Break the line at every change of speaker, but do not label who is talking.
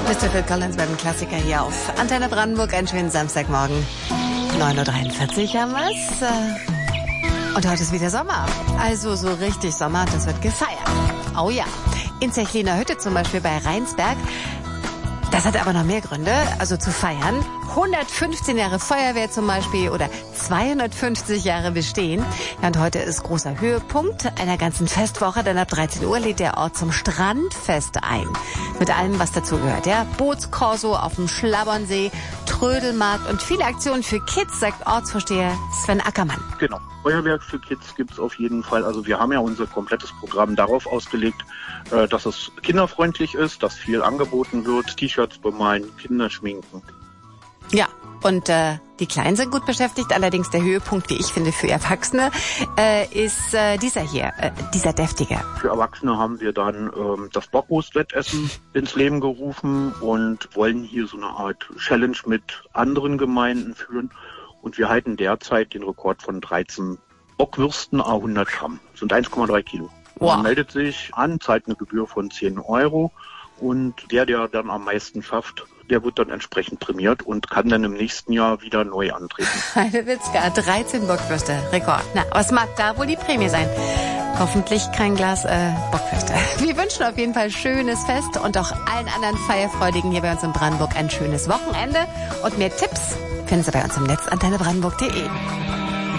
Mr. Phil Collins beim Klassiker hier auf Antenne Brandenburg. Einen schönen Samstagmorgen. 9.43 Uhr haben wir's. Und heute ist wieder Sommer. Also so richtig Sommer, das wird gefeiert. Oh ja. In Zechliner Hütte zum Beispiel bei Rheinsberg. Das hat aber noch mehr Gründe, also zu feiern. 115 Jahre Feuerwehr zum Beispiel oder 250 Jahre Bestehen. Ja, und heute ist großer Höhepunkt einer ganzen Festwoche, denn ab 13 Uhr lädt der Ort zum Strandfest ein. Mit allem, was dazugehört. Ja, Bootskorso auf dem Schlabbernsee, Trödelmarkt und viele Aktionen für Kids, sagt Ortsvorsteher Sven Ackermann.
Genau. Feuerwerk für Kids gibt's auf jeden Fall. Also wir haben ja unser komplettes Programm darauf ausgelegt, dass es kinderfreundlich ist, dass viel angeboten wird, T-Shirts bemalen, Kinder schminken.
Ja, und die Kleinen sind gut beschäftigt. Allerdings der Höhepunkt, wie ich finde, für Erwachsene ist dieser hier, dieser deftige.
Für Erwachsene haben wir dann das Bockwurst-Wettessen ins Leben gerufen und wollen hier so eine Art Challenge mit anderen Gemeinden führen. Und wir halten derzeit den Rekord von 13 Bockwürsten à 100 Gramm. Das sind 1,3 Kilo. Wow. Man meldet sich an, zahlt eine Gebühr von 10 Euro. Und der dann am meisten schafft, der wird dann entsprechend prämiert und kann dann im nächsten Jahr wieder neu antreten.
Eine Witzka, 13 Bockwürste, Rekord. Na, was mag da wohl die Prämie sein? Hoffentlich kein Glas Bockwürste. Wir wünschen auf jeden Fall schönes Fest und auch allen anderen Feierfreudigen hier bei uns in Brandenburg ein schönes Wochenende. Und mehr Tipps finden Sie bei uns im Netz antennebrandenburg.de.